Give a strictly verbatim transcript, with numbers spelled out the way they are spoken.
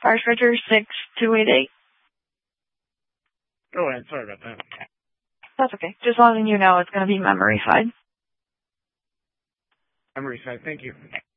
Firestriker six two eight eight. Go ahead. Sorry about that. That's okay. Just letting you know it's going to be memory side. Memory side. Thank you.